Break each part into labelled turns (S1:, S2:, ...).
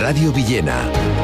S1: Radio Villena.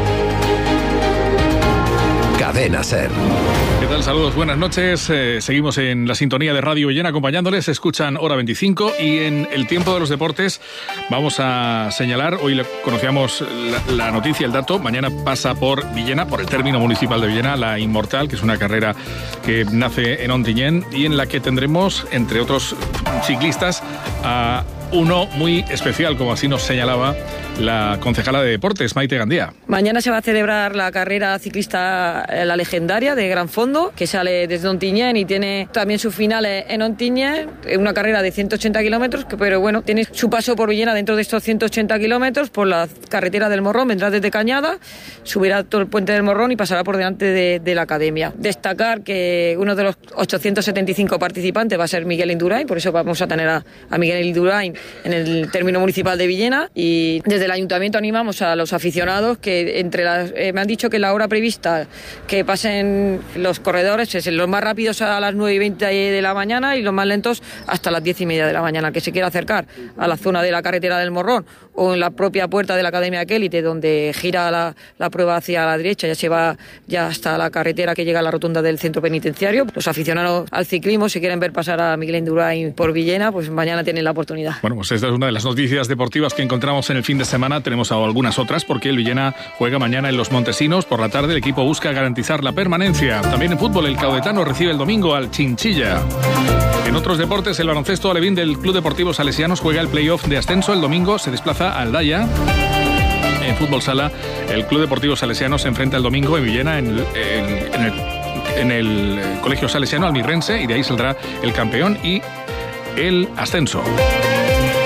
S1: Cadena SER.
S2: ¿Qué tal? Saludos, buenas noches. Seguimos en la sintonía de Radio Villena acompañándoles. Escuchan Hora 25 y en el tiempo de los deportes vamos a señalar, hoy conocíamos la noticia, el dato, mañana pasa por Villena, por el término municipal de Villena, la Inmortal, que es una carrera que nace en Ontinyent y en la que tendremos, entre otros ciclistas, a uno muy especial, como así nos señalaba la concejala de Deportes, Maite Gandía.
S3: Mañana se va a celebrar la carrera ciclista, la legendaria de Gran Fondo, que sale desde Ontinyent y tiene también sus finales en Ontinyent, una carrera de 180 kilómetros, pero bueno, tiene su paso por Villena dentro de estos 180 kilómetros, por la carretera del Morrón, vendrá desde Cañada, subirá todo el puente del Morrón y pasará por delante de la academia. Destacar que uno de los 875 participantes va a ser Miguel Indurain, por eso vamos a tener a Miguel Indurain en el término municipal de Villena, y desde el ayuntamiento animamos a los aficionados que me han dicho que la hora prevista que pasen los corredores es los más rápidos a las 9:20 de la mañana y los más lentos hasta las 10:30 de la mañana. El que se quiera acercar a la zona de la carretera del Morrón o en la propia puerta de la Academia de Élite, donde gira la prueba hacia la derecha, ya se va ya hasta la carretera que llega a la rotonda del centro penitenciario. Los aficionados al ciclismo, si quieren ver pasar a Miguel Indurain por Villena, pues mañana tienen la oportunidad.
S2: Bueno, pues esta es una de las noticias deportivas que encontramos en el fin de semana. Tenemos algunas otras porque el Villena juega mañana en Los Montesinos. Por la tarde el equipo busca garantizar la permanencia. También en fútbol el Caudetano recibe el domingo al Chinchilla. En otros deportes, el baloncesto alevín del Club Deportivo Salesianos juega el playoff de ascenso. El domingo se desplaza a Aldaya. En fútbol sala, el Club Deportivo Salesiano se enfrenta el domingo en Villena en el Colegio Salesiano Almirrense, y de ahí saldrá el campeón y el ascenso.